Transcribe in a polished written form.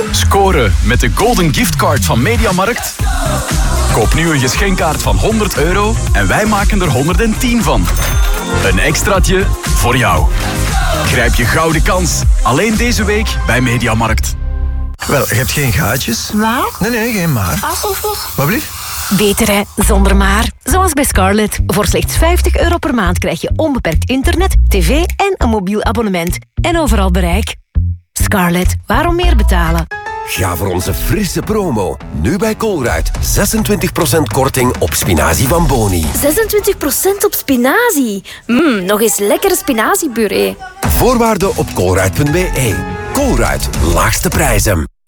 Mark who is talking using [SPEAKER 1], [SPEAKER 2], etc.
[SPEAKER 1] Scoren met de Golden Giftcard van Mediamarkt? Koop nu een geschenkkaart van €100 en wij maken er 110 van. Een extraatje voor jou. Grijp je gouden kans. Alleen deze week bij Mediamarkt.
[SPEAKER 2] Wel, je hebt geen gaatjes.
[SPEAKER 3] Maar?
[SPEAKER 2] Nee, geen maar. Wat blieft?
[SPEAKER 3] Beter hè, zonder maar. Zoals bij Scarlett. Voor slechts €50 per maand krijg je onbeperkt internet, tv en een mobiel abonnement. En overal bereik. Scarlett, waarom meer betalen?
[SPEAKER 4] Ga voor onze frisse promo. Nu bij Colruyt. 26% korting op spinazie van Boni.
[SPEAKER 5] 26% op spinazie. Nog eens lekkere spinaziepuree.
[SPEAKER 4] Voorwaarden op colruyt.be. Colruyt, laagste prijzen.